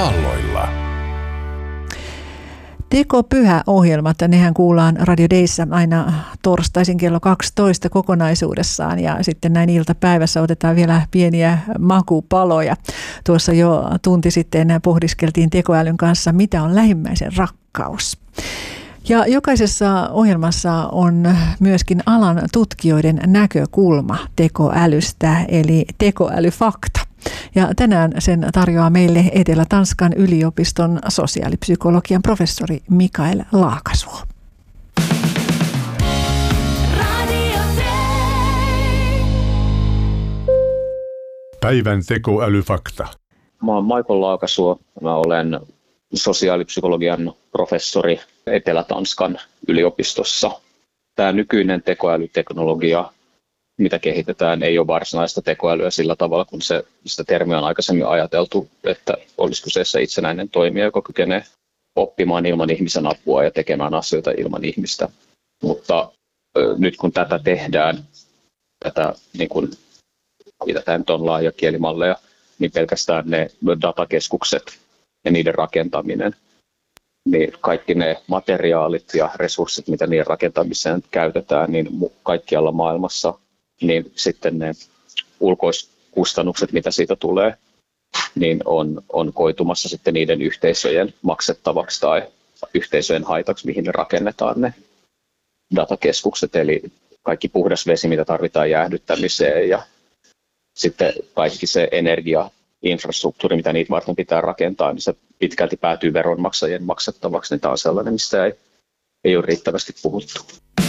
Aalloilla. Tekopyhä-ohjelmat, nehän kuullaan Radio Dayssä aina torstaisin kello 12 kokonaisuudessaan ja sitten näin iltapäivässä otetaan vielä pieniä makupaloja. Tuossa jo tunti sitten pohdiskeltiin tekoälyn kanssa, mitä on lähimmäisen rakkaus. Ja jokaisessa ohjelmassa on myöskin alan tutkijoiden näkökulma tekoälystä, eli tekoälyfakta. Ja tänään sen tarjoaa meille Etelä-Tanskan yliopiston sosiaalipsykologian professori Mikael Laakasuo. Päivän tekoälyfakta. Mä oon Mikael Laakasuo. Mä olen sosiaalipsykologian professori Etelä-Tanskan yliopistossa. Tämä nykyinen tekoälyteknologia, mitä kehitetään, ei ole varsinaista tekoälyä sillä tavalla, kun sitä termiä on aikaisemmin ajateltu, että olisi kyseessä itsenäinen toimija, joka kykenee oppimaan ilman ihmisen apua ja tekemään asioita ilman ihmistä. Mutta nyt kun tätä tehdään, mitä tämä nyt on laajakielimalleja, niin pelkästään ne datakeskukset ja niiden rakentaminen, niin kaikki ne materiaalit ja resurssit, mitä niiden rakentamiseen käytetään, niin kaikkialla maailmassa, niin sitten ne ulkoiskustannukset, mitä siitä tulee, niin on koitumassa sitten niiden yhteisöjen maksettavaksi tai yhteisöjen haitaksi, mihin ne rakennetaan ne datakeskukset, eli kaikki puhdas vesi, mitä tarvitaan jäähdyttämiseen ja sitten kaikki se energiainfrastruktuuri, mitä niitä varten pitää rakentaa, niin se pitkälti päätyy veronmaksajien maksettavaksi, niin tämä on sellainen, mistä ei ole riittävästi puhuttu.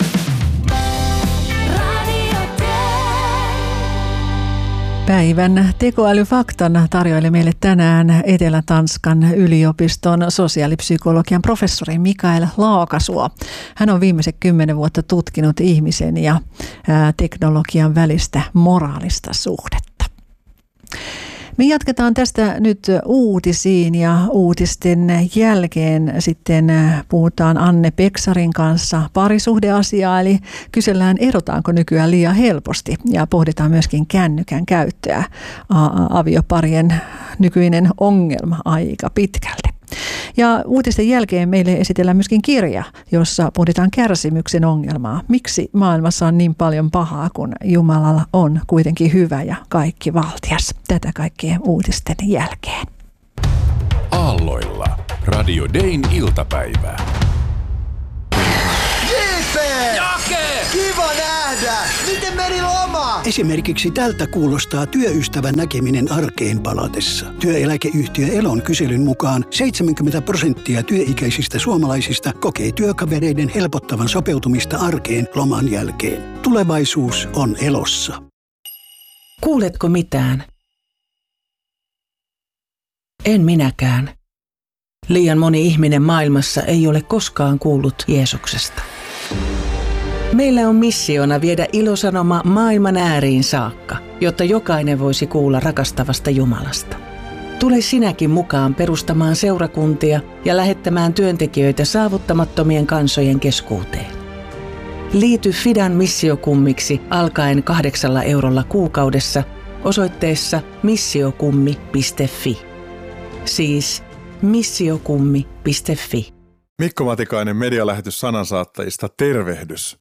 Päivän tekoälyfaktan tarjoili meille tänään Etelä-Tanskan yliopiston sosiaalipsykologian professori Mikael Laakasuo. Hän on viimeiset 10 vuotta tutkinut ihmisen ja teknologian välistä moraalista suhdetta. Me jatketaan tästä nyt uutisiin ja uutisten jälkeen sitten puhutaan Anne Peksarin kanssa parisuhdeasiaa, eli kysellään erotaanko nykyään liian helposti ja pohditaan myöskin kännykän käyttöä, avioparien nykyinen ongelma aika pitkälti. Ja uutisten jälkeen meille esitellään myöskin kirja, jossa pohditaan kärsimyksen ongelmaa. Miksi maailmassa on niin paljon pahaa, kun Jumalalla on kuitenkin hyvä ja kaikki valtias? Tätä kaikkien uutisten jälkeen. Aalloilla. Radio Dayn iltapäivää. Jake! Kiva nähdä! Miten meni loma? Esimerkiksi tältä kuulostaa työystävän näkeminen arkeen palatessa. Työeläkeyhtiö Elon kyselyn mukaan 70% työikäisistä suomalaisista kokee työkavereiden helpottavan sopeutumista arkeen loman jälkeen. Tulevaisuus on Elossa. Kuuletko mitään? En minäkään. Liian moni ihminen maailmassa ei ole koskaan kuullut Jeesuksesta. Meillä on missiona viedä ilosanoma maailman ääriin saakka, jotta jokainen voisi kuulla rakastavasta Jumalasta. Tule sinäkin mukaan perustamaan seurakuntia ja lähettämään työntekijöitä saavuttamattomien kansojen keskuuteen. Liity Fidan missiokummiksi alkaen 8 eurolla kuukaudessa osoitteessa missiokummi.fi. Siis missiokummi.fi. Mikko Matikainen medialähetys sanansaattajista, tervehdys.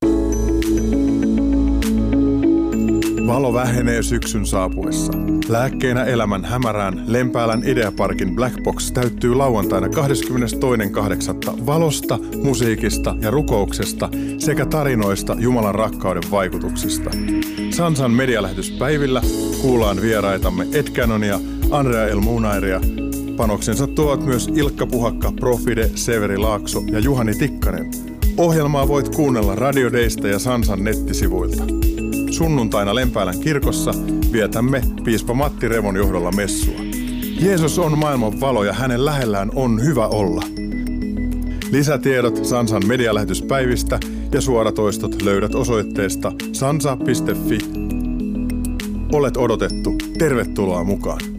Valo vähenee syksyn saapuessa. Lääkkeenä elämän hämärään Lempäälän Ideaparkin Black Box täyttyy lauantaina 22.8. valosta, musiikista ja rukouksesta sekä tarinoista Jumalan rakkauden vaikutuksista. Sansan medialähetyspäivillä kuullaan vieraitamme Ed Canonia, Andrea El Munairia. Panoksensa tuovat myös Ilkka Puhakka, Profide, Severi Laakso ja Juhani Tikkanen. Ohjelmaa voit kuunnella Radio Daysta ja Sansan nettisivuilta. Sunnuntaina Lempäälän kirkossa vietämme piispa Matti Revon johdolla messua. Jeesus on maailman valo ja hänen lähellään on hyvä olla. Lisätiedot Sansan medialähetyspäivistä ja suoratoistot löydät osoitteesta sansa.fi. Olet odotettu. Tervetuloa mukaan.